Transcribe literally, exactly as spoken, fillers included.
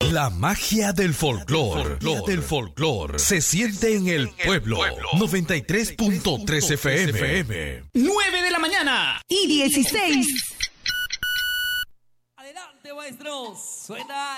La magia del folclor, del folclor, se siente en el pueblo. noventa y tres punto tres F M. nueve de la mañana y dieciséis. Adelante, maestros. Suena